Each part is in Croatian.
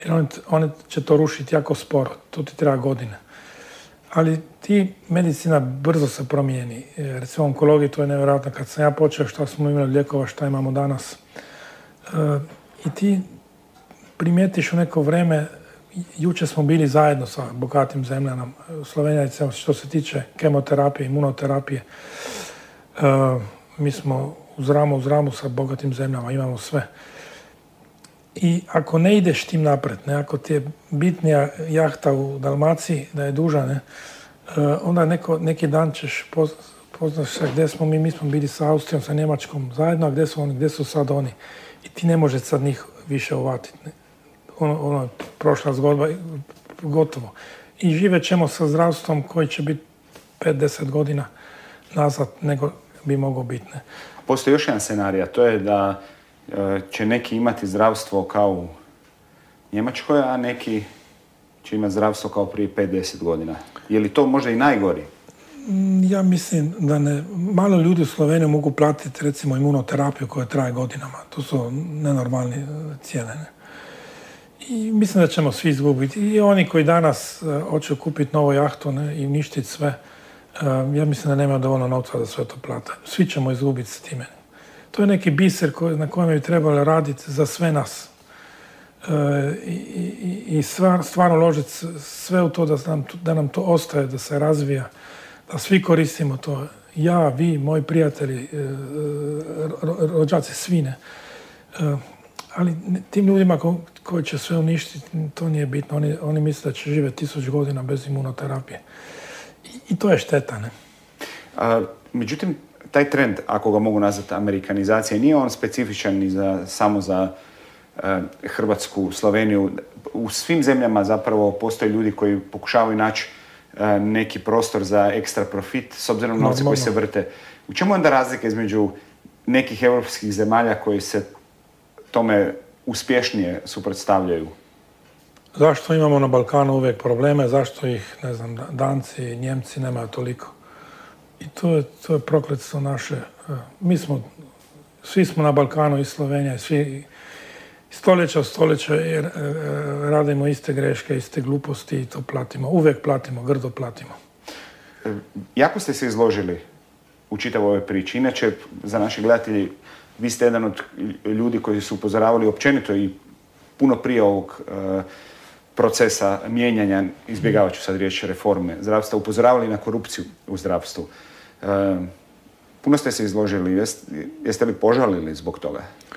Jer oni će to rušiti jako sporo, to ti treba godine. Ali medicina brzo se promijeni. Recimo onkologiji, to je nevjerojatno. Kad sam ja počeo, šta smo imali lijekova, šta imamo danas. I ti primijetiš u neko vrijeme, jučer smo bili zajedno sa bogatim zemljama. Slovenija, što se tiče kemoterapije, imunoterapije, mi smo uz ramu sa bogatim zemljama, imamo sve. I ako ne ideš tim napred, ako ti je bitnija jahta u Dalmaciji, da je duža, onda neki dan ćeš poznaš se gdje smo mi smo bili sa Austrijom, sa Njemačkom zajedno, a gdje su sad oni. I ti ne možeš sad njih više uvatiti. Ono je prošla zgodba, gotovo. I živet ćemo sa zdravstvom koji će biti 5-10 godina nazad nego bi mogao biti. Postoji još jedan scenarij, a to je da će neki imati zdravstvo kao u Njemačkoj, a neki će imati zdravstvo kao prije 5-10 godina. Je li to možda i najgori? Ja mislim da ne. Malo ljudi u Sloveniji mogu platiti recimo imunoterapiju koja traje godinama. To su nenormalne cijene. I mislim da ćemo svi izgubiti. I oni koji danas hoće kupiti novu jahtu i uništiti sve, ja mislim da nema dovoljno novca da sve to plate. Svi ćemo izgubiti s time. To je neki biser na kojem bi trebalo raditi za sve nas. I stvarno uložiti sve u to da nam to ostaje, da se razvija, da svi koristimo to. Ja, vi, moji prijatelji, rođaci, svi ne. Ali tim ljudima koji će sve uništiti, to nije bitno. Oni misle da će živjeti 1000 godina bez imunoterapije. I to je šteta, ne? Međutim, taj trend, ako ga mogu nazvati amerikanizacija, nije on specifičan ni samo za Hrvatsku, Sloveniju. U svim zemljama zapravo postoje ljudi koji pokušavaju naći neki prostor za ekstra profit s obzirom na novce koji se vrte. U čemu je onda razlika između nekih europskih zemalja koji se tome uspješnije suprotstavljaju? Zašto imamo na Balkanu uvijek probleme? Zašto ih, ne znam, Danci, Njemci nemaju toliko? I to je prokletstvo naše. Svi smo na Balkanu i Slovenija, svi stoljeća u stoljeća radimo iste greške, iste gluposti i to platimo. Uvijek platimo, grdo platimo. Jako ste se izložili u čitavoj ovoj priči. Inače, za naše gledatelji, vi ste jedan od ljudi koji su upozoravali općenito i puno prije ovog procesa mijenjanja, izbjegavat ću sad riječ reforme zdravstva, upozoravali na korupciju u zdravstvu. Puno ste se izložili. Jeste li požalili zbog toga?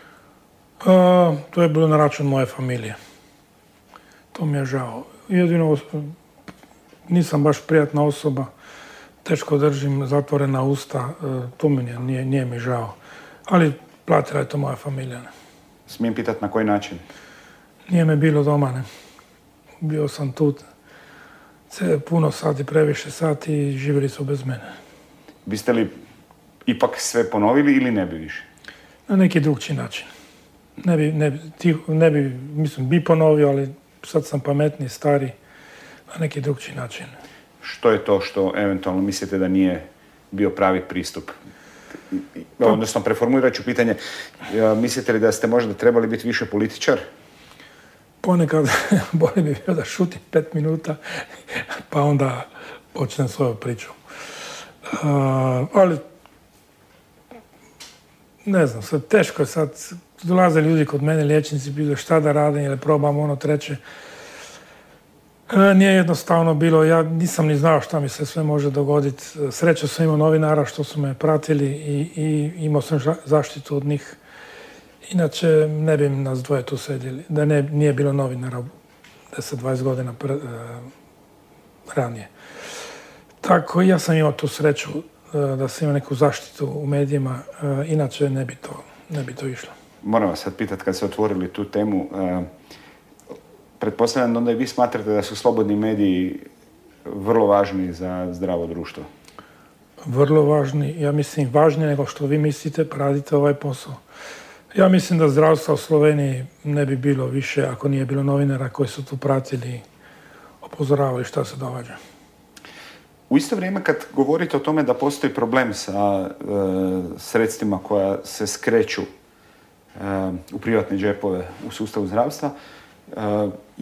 To je bilo na račun moje familije. To mi je žao. Jedino nisam baš prijatna osoba. Teško držim zatvorena usta. To mi nije mi žao. Ali platila je to moja familija. Ne. Smijem pitati na koji način? Nije me bilo doma. Ne. Bio sam tu puno sati, previše sati i živjeli su bez mene. Biste li ipak sve ponovili ili ne bi više? Na neki drugčiji način. Ne bi, mislim, bi ponovio, ali sad sam pametniji, stari, na neki drugčiji način. Što je to što eventualno mislite da nije bio pravi pristup? Odnosno, preformulirat ću pitanje, mislite li da ste možda trebali biti više političar? Ponekad bolje bi bio da šutim 5 minuta, pa onda počnem svoju priču. Ali, ne znam, sad teško je sad. Dolaze ljudi kod mene, liječnici, pitaju šta da radim ili probam ono treće. Nije jednostavno bilo, ja nisam ni znao šta mi se sve može dogoditi. Sreću sam imao novinara što su me pratili i imao sam zaštitu od njih. Inače, ne bi nas dvoje tu sedjeli, da nije bilo novinara 10-20 godina ranije. Tako, ja sam imao tu sreću da sam imao neku zaštitu u medijima, inače ne bi to išlo. Moram vas sad pitati, kad ste otvorili tu temu, pretpostavljam da onda i vi smatrate da su slobodni mediji vrlo važni za zdravo društvo. Vrlo važni, ja mislim važnije nego što vi mislite, pa radite ovaj posao. Ja mislim da zdravstva u Sloveniji ne bi bilo više ako nije bilo novinara koji su tu pratili i upozoravali šta se događa. U isto vrijeme kad govorite o tome da postoji problem sa sredstvima koja se skreću u privatne džepove u sustavu zdravstva,